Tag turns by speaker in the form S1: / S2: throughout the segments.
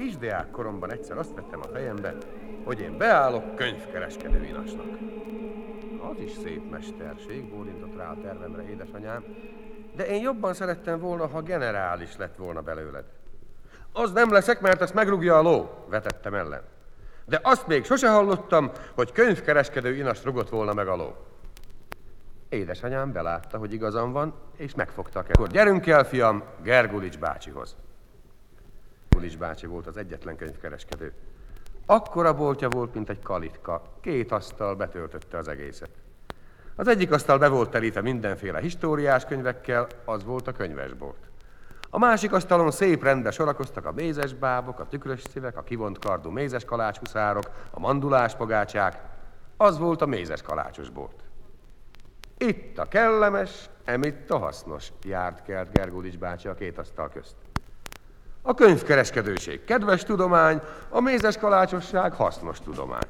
S1: Kisdiák koromban egyszer azt vettem a fejembe, hogy én beállok könyvkereskedő inasnak. Az is szép mesterség, bólintott rá a tervemre édesanyám, de én jobban szerettem volna, ha generális lett volna belőled. Az nem leszek, mert ezt megrúgja a ló, vetettem ellen. De azt még sose hallottam, hogy könyvkereskedő inast rugott volna meg a ló. Édesanyám belátta, hogy igazam van, és megfogta a kezét. Akkor gyerünk el, fiam, Gergulics bácsihoz. Gergulics bácsi volt az egyetlen könyvkereskedő. Akkora boltja volt, mint egy kalitka. 2 asztal betöltötte az egészet. Az egyik asztal be volt telítve mindenféle históriás könyvekkel, az volt a könyvesbolt. A másik asztalon szép rendbe sorakoztak a mézesbábok, a tükrös szívek, a kivont kardú mézeskalácshuszárok, a mandulás pogácsák, az volt a mézeskalácsos bolt. Itt a kellemes, emitt a hasznos, járt kelt Gergulics bácsi a 2 asztal közt. A könyvkereskedőség kedves tudomány, a mézeskalácsosság hasznos tudomány.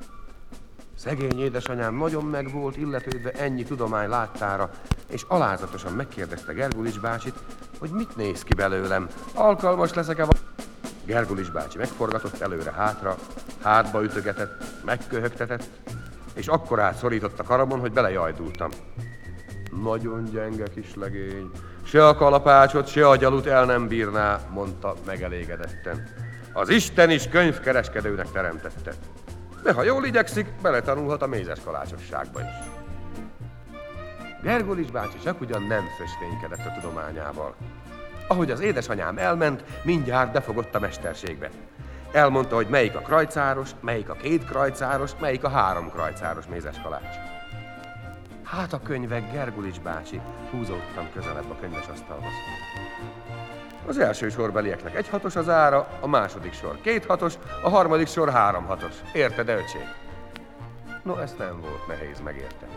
S1: Szegény édesanyám nagyon meg volt illetődve ennyi tudomány láttára, és alázatosan megkérdezte Gergulics bácsit, hogy mit néz ki belőlem, alkalmas leszek-e Gergulics bácsi megforgatott előre-hátra, hátba ütögetett, megköhögtetett, és akkorát szorított a karamon, hogy belejajdultam. Nagyon gyenge kis legény, se a kalapácsot, se a gyalut el nem bírná, mondta megelégedetten. Az Isten is könyvkereskedőnek teremtette. De ha jól igyekszik, beletanulhat a mézeskalácsosságba is. Gergulics bácsi csak ugyan nem fösvénykedett a tudományával. Ahogy az édesanyám elment, mindjárt befogott a mesterségbe. Elmondta, hogy melyik a krajcáros, melyik a 2 krajcáros, melyik a 3 krajcáros mézeskalács. Hát a könyvek, Gergulics bácsi, húzódtam közelebb a könyvesasztalhoz. Az első sorbelieknek 1 hatos az ára, a második sor 2 hatos, a harmadik sor 3 hatos. Érted, öcsém? No, ezt nem volt nehéz megérteni.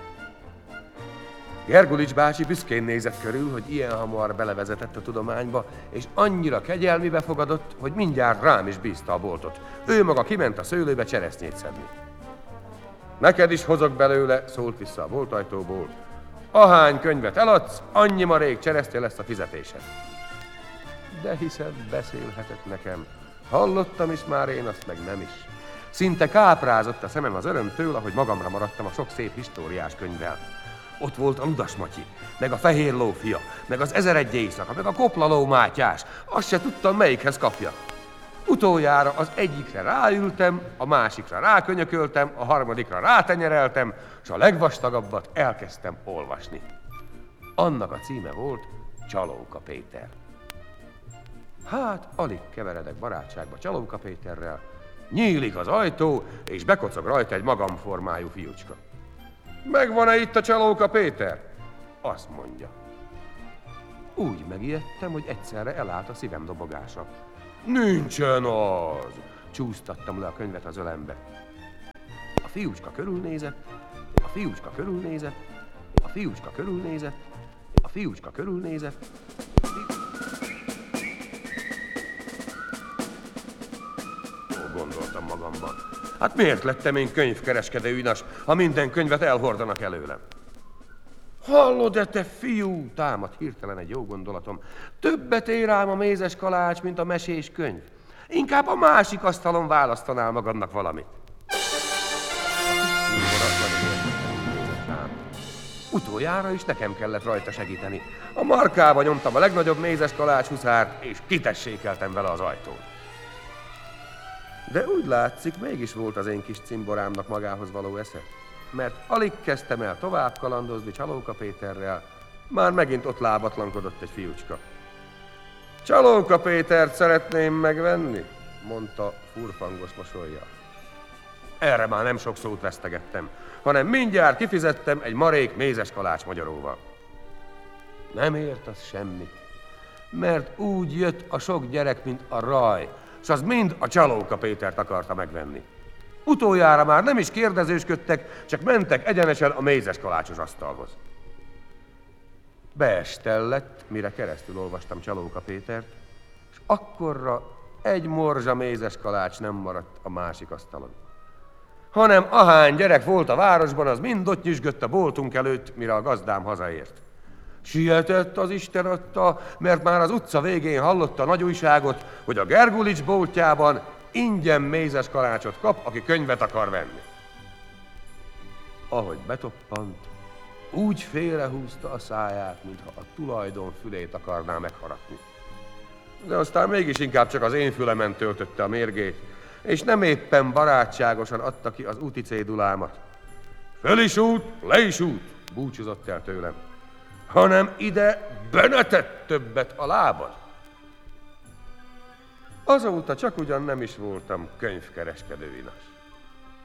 S1: Gergulics bácsi büszkén nézett körül, hogy ilyen hamar belevezetett a tudományba, és annyira kegyelmibe fogadott, hogy mindjárt rám is bízta a boltot. Ő maga kiment a szőlőbe cseresznyét szedni. Neked is hozok belőle, szólt vissza a boltajtóból. Ahány könyvet eladsz, annyi marék cseresznye lesz a fizetésed. De hiszed, beszélhetett nekem. Hallottam is már én, azt meg nem is. Szinte káprázott a szemem az örömtől, ahogy magamra maradtam a sok szép históriás könyvvel. Ott volt a Ludas Matyi, meg a Fehér ló fia, meg az 1001 éjszaka, meg a Koplaló Mátyás. Azt se tudtam, melyikhez kapja. Utoljára az egyikre ráültem, a másikra rákönyököltem, a harmadikra rátenyereltem, és a legvastagabbat elkezdtem olvasni. Annak a címe volt Csalóka Péter. Hát, alig keveredek barátságba Csalóka Péterrel. Nyílik az ajtó, és bekocog rajta egy magamformájú fiúcska. Megvan-e itt a Csalóka Péter? Azt mondja. Úgy megijedtem, hogy egyszerre elállt a szívem dobogása. Nincsen az! Csúsztattam le a könyvet az ölembe. A fiúcska körülnézett, a fiúcska körülnézett, a fiúcska körülnézett, a fiúcska körülnézett. Gondoltam magamban. Hát miért lettem én könyvkereskedő inas, ha minden könyvet elhordanak előlem? Hallod-e, te fiú? Támadt hirtelen egy jó gondolatom. Többet ér ám a mézes kalács, mint a mesés könyv. Inkább a másik asztalon választanál magadnak valamit. Utoljára is nekem kellett rajta segíteni. A markába nyomtam a legnagyobb mézes kalácshuszárt, és kitessékeltem vele az ajtót. De úgy látszik, mégis volt az én kis cimborámnak magához való esze. Mert alig kezdtem el tovább kalandozni Csalóka Péterrel, már megint ott lábatlankodott egy fiúcska. Csalóka Pétert szeretném megvenni, mondta furfangos mosollyal. Erre már nem sok szót vesztegettem, hanem mindjárt kifizettem egy marék mézes kalács magyaróval. Nem ért az semmit, mert úgy jött a sok gyerek, mint a raj, s az mind a Csalóka Pétert akarta megvenni. Utoljára már nem is kérdezősködtek, csak mentek egyenesen a mézes kalácsos asztalhoz. Beestellett, mire keresztül olvastam Csalóka Pétert, és akkorra egy morzsa mézes kalács nem maradt a másik asztalon. Hanem ahány gyerek volt a városban, az mind ott nyüzsgött a boltunk előtt, mire a gazdám hazaért. Sietett az Isten adta, mert már az utca végén hallotta a nagy újságot, hogy a Gergulics boltjában ingyen mézes kalácsot kap, aki könyvet akar venni. Ahogy betoppant, úgy félrehúzta a száját, mintha a tulajdon fülét akarná megharapni. De aztán mégis inkább csak az én fülemen töltötte a mérgét, és nem éppen barátságosan adta ki az úti cédulámat. Föl is út, le is út, búcsúzott el tőlem, hanem ide benetett többet a lábad. Azóta csak ugyan nem is voltam könyvkereskedő inas.